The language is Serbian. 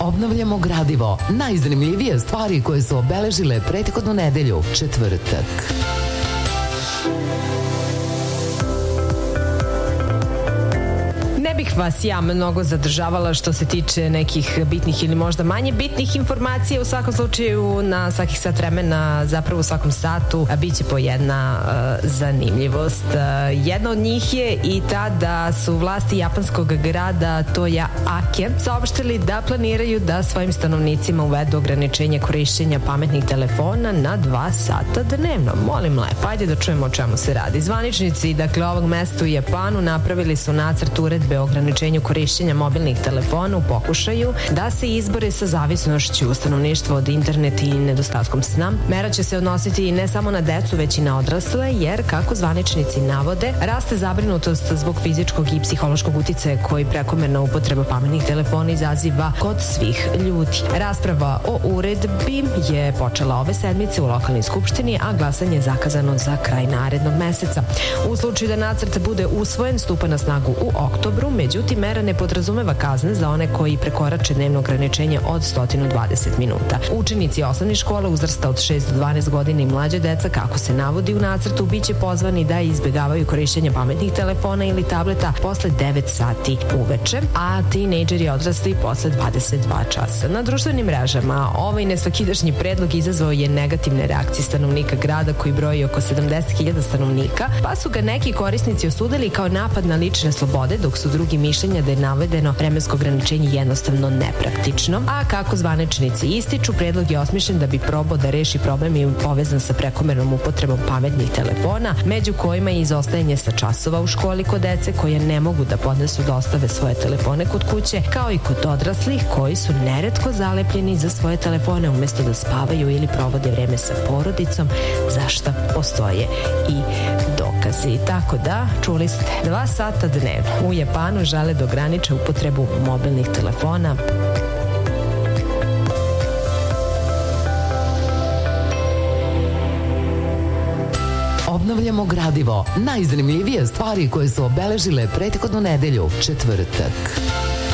Obnavljamo gradivo. Najzanimljivije stvari koje su obeležile prethodnu nedelju, četvrtak. Ne bih vas ja mnogo zadržavala što se tiče nekih bitnih ili možda manje bitnih informacija. U svakom slučaju na svakih sat vremena, zapravo u svakom satu, bit će po jedna zanimljivost. Jedna od njih je i ta da su vlasti japanskog grada Toja Ake saopštili da planiraju da svojim stanovnicima uvedu ograničenje korišćenja pametnih telefona na 2 sata dnevno. Molim lepo, ajde da čujemo o čemu se radi. Zvaničnici, dakle, ovog mesta u Japanu napravili su nacrt uredbe o ograničenju korišćenja mobilnih telefona u pokušaju da se izbore sa zavisnošću stanovništva od interneta i nedostatkom sna. Mera će se odnositi ne samo na decu, već i na odrasle, jer, kako zvaničnici navode, raste zabrinutost zbog fizičkog i psihološkog uticaja koji prekomerna upotreba pametnih telefona izaziva kod svih ljudi. Rasprava o uredbi je počela ove sedmice u lokalnoj skupštini, a glasanje je zakazano za kraj narednog meseca. U slučaju da nacrt bude usvojen, stupa na snagu u oktobru, međutim, mera ne podrazumeva kazne za one koji prekorače dnevno ograničenje od 120 minuta. Učenici osnovnih škola uzrasta od 6 do 12 godina i mlađe deca, kako se navodi u nacrtu, biće pozvani da izbegavaju korišćenje pametnih telefona ili tableta posle 9 sati uveče, a tinejdžeri odrasli posle 22 časa. Na društvenim mrežama ovaj nesvakidašnji predlog izazvao je negativne reakcije stanovnika grada koji broji oko 70.000 stanovnika, pa su ga neki korisnici osudili kao napad na lične slobode, dok su drugi mišljenja da je navedeno vremensko ograničenje jednostavno nepraktično. A kako zvaničnici ističu, predlog je osmišljen da bi probao da reši problem i povezan sa prekomernom upotrebom pametnih telefona, među kojima je izostajanje sa časova u školi kod dece koje ne mogu da podnesu da ostave svoje telefone kod kuće, kao i kod odraslih koji su neretko zalepljeni za svoje telefone umesto da spavaju ili provode vreme sa porodicom, za šta postoje i dokazi. Tako da, čuli ste, 2 sata dnevno. U Japanu žele da ograniče upotrebu mobilnih telefona. Obnavljamo gradivo. Najzanimljivije stvari koje su obeležile prethodnu nedelju, četvrtak.